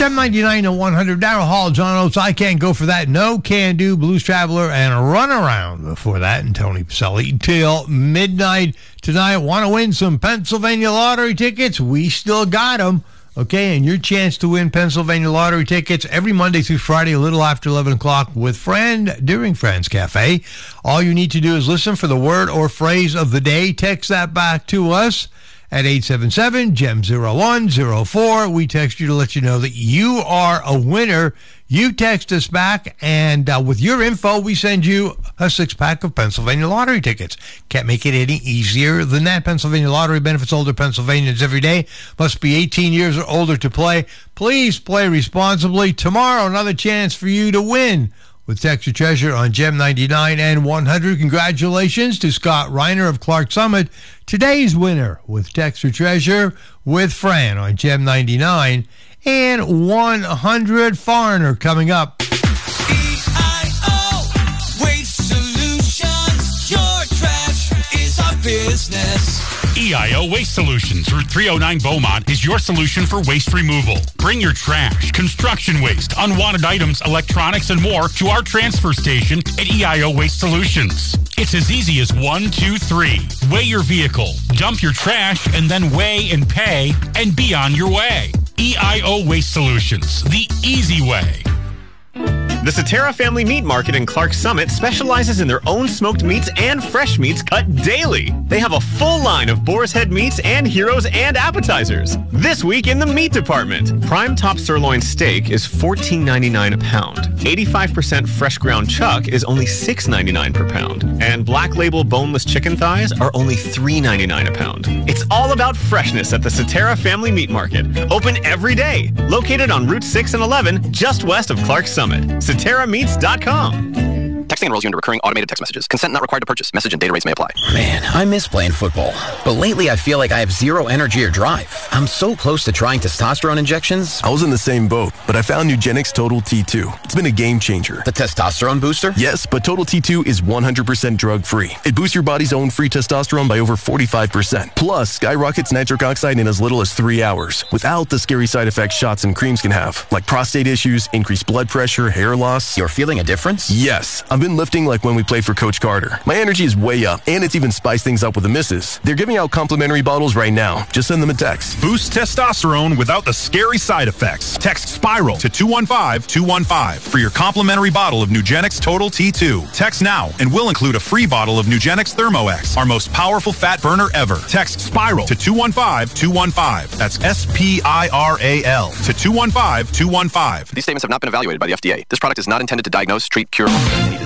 Gem 99 to 100. Daryl Hall, John Oates, I Can't Go For That, No Can Do, Blues Traveler, and Runaround before that, and Tony Pacelli till midnight tonight. Want to win some Pennsylvania lottery tickets? We still got them. Okay, and your chance to win Pennsylvania lottery tickets every Monday through Friday, a little after 11 o'clock with Friend during Friends Cafe. All you need to do is listen for the word or phrase of the day. Text that back to us at 877-GEM-0104. We text you to let you know that you are a winner. You text us back, and with your info, we send you a 6-pack of Pennsylvania lottery tickets. Can't make it any easier than that. Pennsylvania Lottery benefits older Pennsylvanians every day. Must be 18 years or older to play. Please play responsibly. Tomorrow, another chance for you to win with Text Your Treasure on Gem 99 and 100. Congratulations to Scott Reiner of Clark Summit, today's winner with Text Your Treasure with Fran on Gem 99 and 100. Foreigner coming up. EIO Waste Solutions. Your trash is our business. EIO Waste Solutions, Route 309 Beaumont, is your solution for waste removal. Bring your trash, construction waste, unwanted items, electronics, and more to our transfer station at EIO Waste Solutions. It's as easy as 1, 2, 3. Weigh your vehicle, dump your trash, and then weigh and pay, and be on your way. EIO Waste Solutions, the easy way. The Cetera Family Meat Market in Clark Summit specializes in their own smoked meats and fresh meats cut daily. They have a full line of boar's head meats and heroes and appetizers. This week in the meat department, prime top sirloin steak is $14.99 a pound. 85% fresh ground chuck is only $6.99 per pound. And black label boneless chicken thighs are only $3.99 a pound. It's all about freshness at the Cetera Family Meat Market. Open every day. Located on Route 6 and 11, just west of Clark Summit. CeteraMeats.com. Texting enrolls you into recurring automated text messages. Consent not required to purchase. Message and data rates may apply. Man, I miss playing football. But lately I feel like I have zero energy or drive. I'm so close to trying testosterone injections. I was in the same boat, but I found Nugenix Total T2. It's been a game changer. The testosterone booster? Yes, but Total T2 is 100% drug-free. It boosts your body's own free testosterone by over 45%. Plus, skyrockets nitric oxide in as little as 3 hours, without the scary side effects shots and creams can have, like prostate issues, increased blood pressure, hair loss. You're feeling a difference? Yes. I've been lifting like when we played for Coach Carter. My energy is way up, and it's even spiced things up with the misses. They're giving out complimentary bottles right now. Just send them a text. Boost testosterone without the scary side effects. Text SPIRAL to 215-215 for your complimentary bottle of Nugenix Total T2. Text now, and we'll include a free bottle of Nugenix ThermoX, our most powerful fat burner ever. Text SPIRAL to 215-215. That's SPIRAL to 215-215. These statements have not been evaluated by the FDA. This product is not intended to diagnose, treat, cure,